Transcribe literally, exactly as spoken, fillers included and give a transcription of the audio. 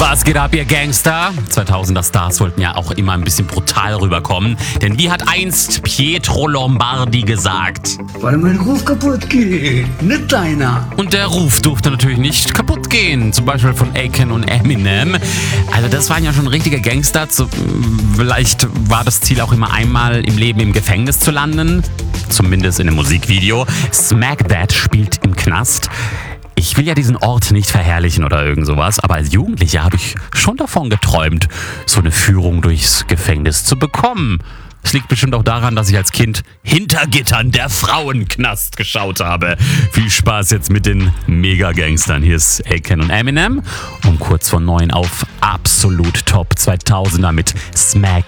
Was geht ab, ihr Gangster? zweitausender Stars wollten ja auch immer ein bisschen brutal rüberkommen. Denn wie hat einst Pietro Lombardi gesagt? Weil mein Ruf kaputt geht, nicht deiner. Und der Ruf durfte natürlich nicht kaputt gehen. Zum Beispiel von Akon und Eminem. Also das waren ja schon richtige Gangster. So, vielleicht war das Ziel auch immer einmal im Leben im Gefängnis zu landen. Zumindest in einem Musikvideo. Smack That spielt im Knast. Ich will ja diesen Ort nicht verherrlichen oder irgend sowas, aber als Jugendlicher habe ich schon davon geträumt, so eine Führung durchs Gefängnis zu bekommen. Es liegt bestimmt auch daran, dass ich als Kind hinter Gittern der Frauenknast geschaut habe. Viel Spaß jetzt mit den Mega-Gangstern. Hier ist Akon und Eminem um kurz vor neun auf Absolut Top zweitausender mit Smack